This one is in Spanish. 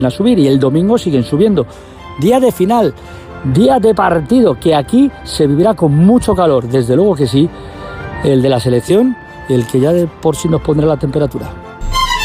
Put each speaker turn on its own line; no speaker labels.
a subir y el domingo siguen subiendo. Día de final, día de partido, que aquí se vivirá con mucho calor, desde luego que sí, el de la selección, el que ya de por sí nos pondrá la temperatura.